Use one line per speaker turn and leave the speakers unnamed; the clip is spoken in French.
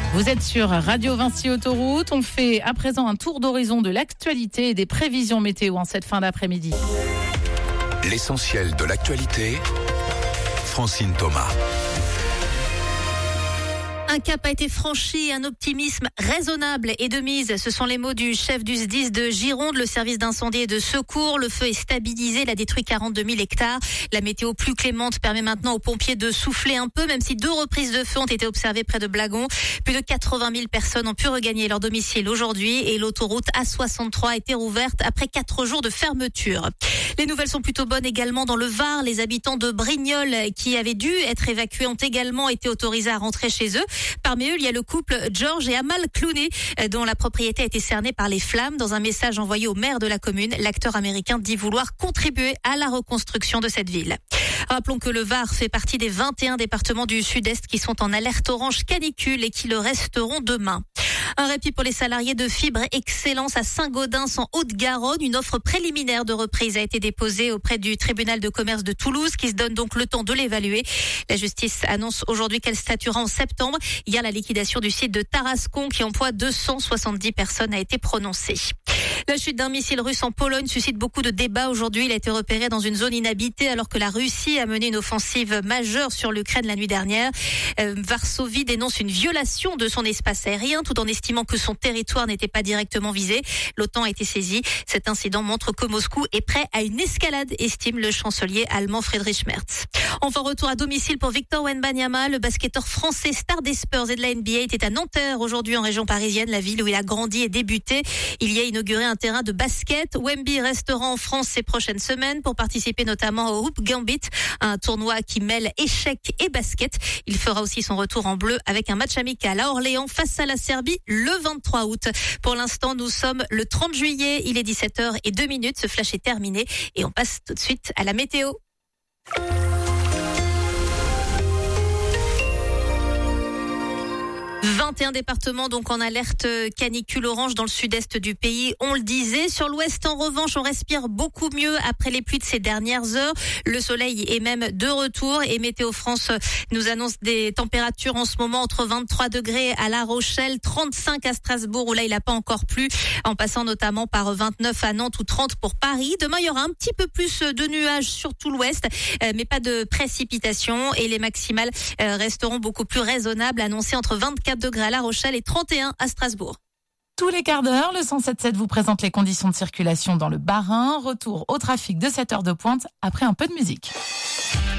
Vous êtes sur Radio Vinci Autoroute. On fait à présent un tour d'horizon de l'actualité et des prévisions météo en cette fin d'après-midi.
L'essentiel de l'actualité, Francine Thomas.
Un cap a été franchi, un optimisme raisonnable est de mise. Ce sont les mots du chef du SDIS de Gironde, le service d'incendie et de secours. Le feu est stabilisé, il a détruit 42 000 hectares. La météo plus clémente permet maintenant aux pompiers de souffler un peu, même si 2 reprises de feu ont été observées près de Blagon. Plus de 80 000 personnes ont pu regagner leur domicile aujourd'hui et l'autoroute A63 a été rouverte après 4 jours de fermeture. Les nouvelles sont plutôt bonnes également dans le Var. Les habitants de Brignoles qui avaient dû être évacués ont également été autorisés à rentrer chez eux. Parmi eux, il y a le couple George et Amal Clooney, dont la propriété a été cernée par les flammes. Dans un message envoyé au maire de la commune, l'acteur américain dit vouloir contribuer à la reconstruction de cette ville. Rappelons que le Var fait partie des 21 départements du Sud-Est qui sont en alerte orange canicule et qui le resteront demain. Un répit pour les salariés de Fibre Excellence à Saint-Gaudens en Haute-Garonne. Une offre préliminaire de reprise a été déposée auprès du tribunal de commerce de Toulouse qui se donne donc le temps de l'évaluer. La justice annonce aujourd'hui qu'elle statuera en septembre. Hier, la liquidation du site de Tarascon qui emploie 270 personnes a été prononcée. La chute d'un missile russe en Pologne suscite beaucoup de débats aujourd'hui. Il a été repéré dans une zone inhabitée alors que la Russie a mené une offensive majeure sur l'Ukraine la nuit dernière. Varsovie dénonce une violation de son espace aérien tout en estimant que son territoire n'était pas directement visé. L'OTAN a été saisie. Cet incident montre que Moscou est prêt à une escalade, estime le chancelier allemand Friedrich Merz. Enfin, retour à domicile pour Victor Wembanyama. Le basketteur français star des Spurs et de la NBA était à Nanterre aujourd'hui en région parisienne, la ville où il a grandi et débuté. Il y a inauguré un terrain de basket. Wemby restera en France ces prochaines semaines pour participer notamment au Hoop Gambit, un tournoi qui mêle échecs et basket. Il fera aussi son retour en bleu avec un match amical à Orléans face à la Serbie le 23 août. Pour l'instant, nous sommes le 30 juillet. Il est 17h02. Ce flash est terminé et on passe tout de suite à la météo. 21 départements donc en alerte canicule orange dans le sud-est du pays. On le disait, sur l'ouest en revanche, on respire beaucoup mieux après les pluies de ces dernières heures. Le soleil est même de retour et Météo France nous annonce des températures en ce moment entre 23 degrés à La Rochelle, 35 à Strasbourg où là il n'a pas encore plu, en passant notamment par 29 à Nantes ou 30 pour Paris. Demain il y aura un petit peu plus de nuages sur tout l'ouest, mais pas de précipitations et les maximales resteront beaucoup plus raisonnables, annoncées entre 24 degrés à La Rochelle et 31 à Strasbourg.
Tous les quarts d'heure, le 107.7 vous présente les conditions de circulation dans le Bas-Rhin. Retour au trafic de cette heure de pointe après un peu de musique.